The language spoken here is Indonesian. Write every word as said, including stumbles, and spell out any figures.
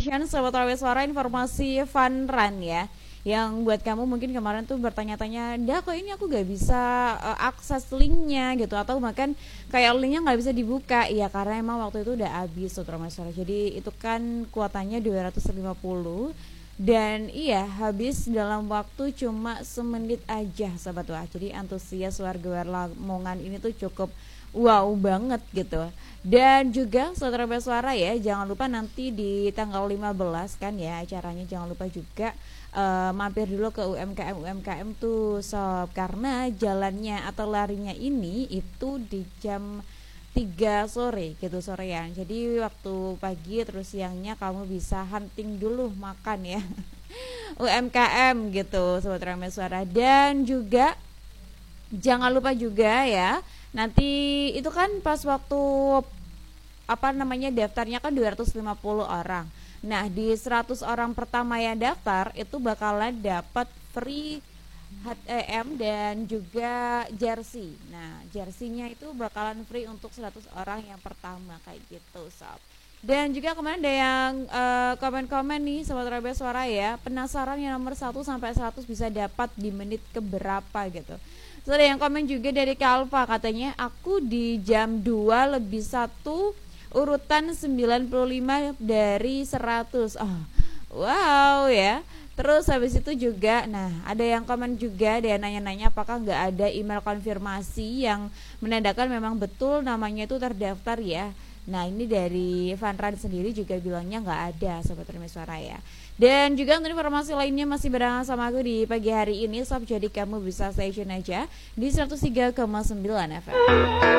Congratulations Sobat Rawis Suara, informasi fun run ya. Yang buat kamu mungkin kemarin tuh bertanya-tanya, dah kok ini aku gak bisa uh, akses linknya gitu, atau bahkan kayak linknya gak bisa dibuka. Ya karena emang waktu itu udah habis Sobat Rawis Suara. Jadi itu kan kuotanya dua ratus lima puluh. Dan iya habis dalam waktu cuma semenit aja Sobat Wah. Jadi antusias warga Lamongan ini tuh cukup wow banget gitu. Dan juga Saudara Suara ya, jangan lupa nanti di tanggal lima belas kan ya acaranya, jangan lupa juga uh, mampir dulu ke U M K M U M K M tuh sob, karena jalannya atau larinya ini itu di jam tiga sore gitu, sorean. Jadi waktu pagi terus siangnya kamu bisa hunting dulu makan ya U M K M gitu Sobat Ramai Suara. Dan juga jangan lupa juga ya, nanti itu kan pas waktu apa namanya daftarnya kan dua ratus lima puluh orang. Nah, di seratus orang pertama yang daftar itu bakalan dapat free H E M dan juga jersey. Nah, jersey-nya itu bakalan free untuk seratus orang yang pertama kayak gitu, sob. Dan juga kemarin ada yang uh, komen-komen nih Sobat Rawis Suara ya, penasaran yang nomor satu sampai seratus bisa dapat di menit keberapa gitu. Terus ada yang komen juga dari Kalva, katanya aku di jam dua lebih satu urutan sembilan puluh lima dari seratus. Oh, wow ya. Terus habis itu juga, nah ada yang komen juga, dia nanya-nanya apakah nggak ada email konfirmasi yang menandakan memang betul namanya itu terdaftar ya. Nah ini dari Fanran sendiri juga bilangnya nggak ada Sobat Rawis Suara ya. Dan juga untuk informasi lainnya masih barengan sama aku di pagi hari ini sob, jadi kamu bisa stay tune aja di seratus tiga koma sembilan F M.